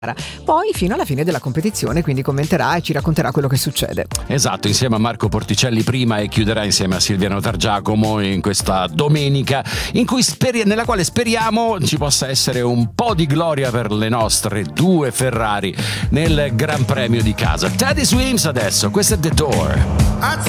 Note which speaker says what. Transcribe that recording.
Speaker 1: Poi fino alla fine della competizione, quindi commenterà e ci racconterà quello che succede.
Speaker 2: Esatto, insieme a Marco Porticelli prima e chiuderà insieme a Silviano Targiacomo in questa domenica in cui nella quale speriamo ci possa essere un po' di gloria per le nostre due Ferrari nel Gran Premio di casa. Teddy Swims adesso, questo è The Door.